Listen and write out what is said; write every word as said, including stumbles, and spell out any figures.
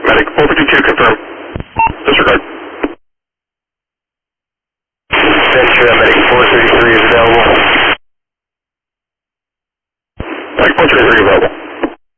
Medic four fifty-two, confirm. Disregard. Ventura, Medic four thirty-three is available. Medic four thirty-three available.